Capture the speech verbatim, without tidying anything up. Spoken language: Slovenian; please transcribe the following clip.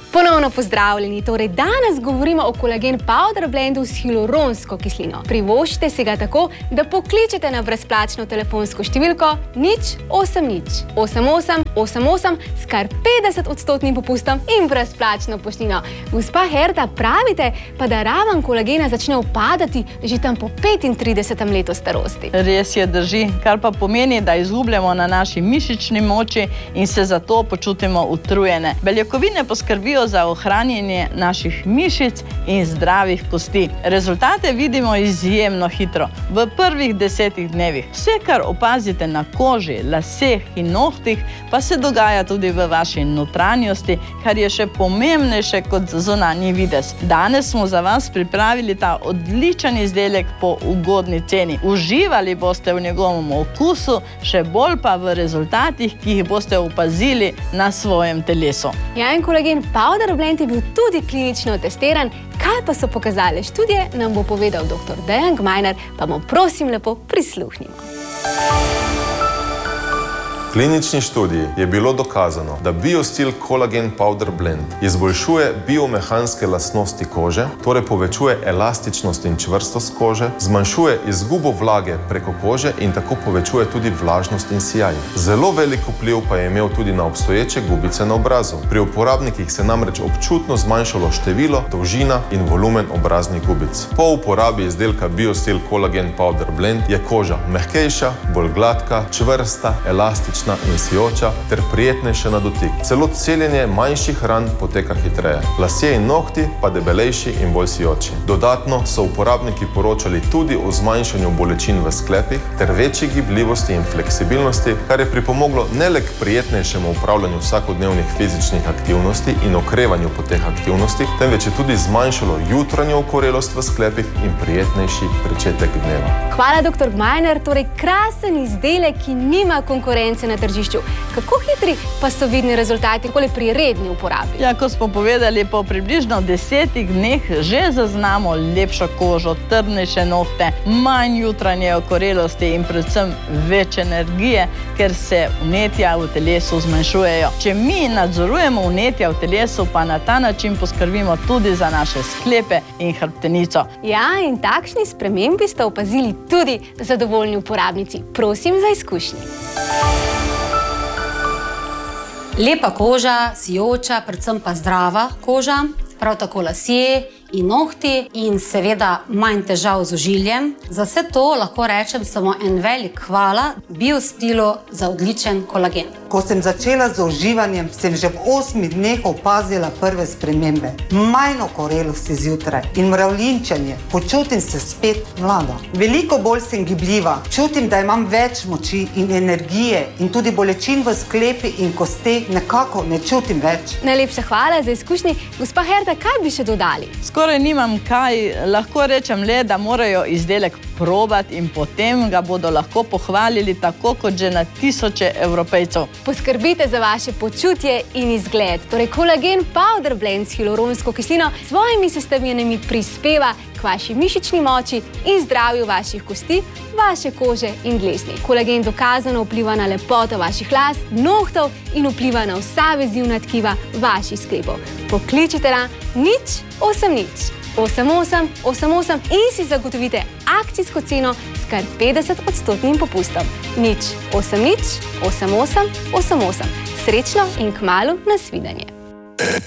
Ponovno pozdravljeni. Torej, danes govorimo o kolagen powder blendu s hialuronsko kislino. Privoščite si ga tako, da pokličete na brezplačno telefonsko številko nič osem nič osem osem osem osem s kar petdeset odstotnim popustom in brezplačno poštnino. Gospa Herta, pravite pa, da raven kolagena začne upadati že tam po petintridesetem letu starosti. Res je, drži, kar pa pomeni, da izgubljamo na naši mišični moči in se zato počutimo utrujene. Beljakovine poskrbijo za ohranjanje naših mišic in zdravih kosti. Rezultate vidimo izjemno hitro, v prvih desetih dnevih. Vse, kar opazite na koži, laseh in nohtih, pa se dogaja tudi v vaši notranjosti, kar je še pomembnejše kot zunanji videz. Danes smo za vas pripravili ta odličen izdelek po ugodni ceni. Uživali boste v njegovem okusu, še bolj pa v rezultatih, ki jih boste opazili na svojem telesu. Ja, in kolagen powder blend je bil tudi klinično testiran. Kaj pa so pokazale študije, nam bo povedal doktor Dejan Gmajner, pa mu prosim lepo prisluhnimo. V klinični študiji je bilo dokazano, da BioSteel Collagen Powder Blend izboljšuje biomehanske lastnosti kože, torej povečuje elastičnost in čvrstost kože, zmanjšuje izgubo vlage preko kože in tako povečuje tudi vlažnost in sijaj. Zelo velik vpliv pa je imel tudi na obstoječe gubice na obrazu. Pri uporabnikih se namreč občutno zmanjšalo število, dolžina in volumen obraznih gubic. Po uporabi izdelka BioSteel Collagen Powder Blend je koža mehkejša, bolj gladka, čvrsta, elastična in sijoča ter prijetnejša na dotik. Celo celjenje manjših ran poteka hitreje. Lasje in nohti pa debelejši in bolj sijoči. Dodatno so uporabniki poročali tudi o zmanjšanju bolečin v sklepih ter večji gibljivosti in fleksibilnosti, kar je pripomoglo ne le k prijetnejšemu upravljanju vsakodnevnih fizičnih aktivnosti in okrevanju po teh aktivnostih, temveč je tudi zmanjšalo jutranjo okorelost v sklepih in prijetnejši pričetek dneva. Hvala, doktor Gmajner. Torej, krasen izdelek, ki nima konkurence na tržišču. Kako hitri pa so vidni rezultati pri redni uporabi? Ja, ko smo povedali, po približno desetih dneh že zaznamo lepšo kožo, trdnejše nohte, manj jutranje okorelosti in predvsem več energije, ker se vnetja v telesu zmanjšujejo. Če mi nadzorujemo vnetja v telesu, pa na ta način poskrbimo tudi za naše sklepe in hrbtenico. Ja, in takšni spremembi sta opazili tudi zadovoljni uporabnici. Prosim za izkušnji. Lepa koža, sijoča, predvsem pa zdrava koža, prav tako lasje in nohti in seveda manj težav z ožiljem. Za vse to lahko rečem samo en velik hvala BioSteelu za odličen kolagen. Ko sem začela z uživanjem, sem že v osmih dneh opazila prve spremembe. Manj okorelosti zjutraj in mravljinčenje. Počutim se spet mlada. Veliko bolj sem gibljiva. Čutim, da imam več moči in energije in tudi bolečin v sklepi in kosteh nekako ne čutim več. Najlepša hvala za izkušnji. Gospa Herta, kaj bi še dodali? Skoraj nimam kaj, lahko rečem le, da morajo izdelek probati in potem ga bodo lahko pohvalili tako kot že na tisoče Evropejcev. Poskrbite za vaše počutje in izgled. Torej, kolagen powder blend s hialuronsko kislino s svojimi sestavinami prispeva k vaši mišični moči in zdravju vaših kosti, vaše kože in dlesni. Kolagen dokazano vpliva na lepoto vaših las, nohtov in vpliva na vsa vezivna tkiva vaših sklepov. Pokličite na nič osem nič osem osem osem osem in si zagotovite akcijsko ceno s kar petdeset odstotnim popustom. nič osem nič osem osem osem osem. Srečno in kmalu nasvidenje.